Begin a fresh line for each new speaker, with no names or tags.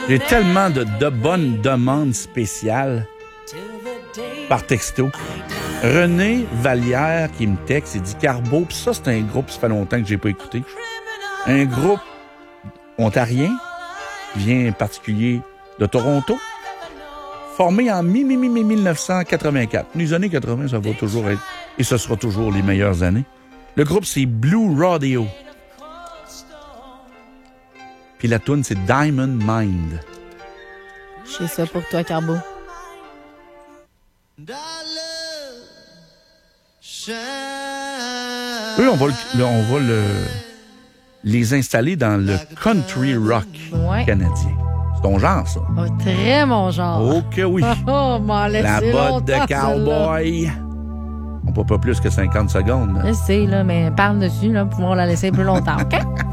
J'ai tellement de bonnes demandes spéciales par texto. René Vallière qui me texte, il dit Carbo, puis ça c'est un groupe, ça fait longtemps que j'ai pas écouté. Un groupe ontarien, vient en particulier de Toronto, formé en 1984. Les années 80, ça va toujours être, et ce sera toujours les meilleures années. Le groupe, c'est Blue Rodeo. Puis la tune, c'est Diamond Mind.
Je sais ça pour toi, Carbo.
Eux, on va les installer dans le country rock canadien. C'est ton genre, ça?
Oh, très mon genre.
Oh que oui.
Oh, m'en laissez
La botte de
longtemps,
cowboy. On peut pas plus que 50 secondes.
Je sais, là, mais parle dessus, là, pour pouvoir la laisser plus longtemps, OK?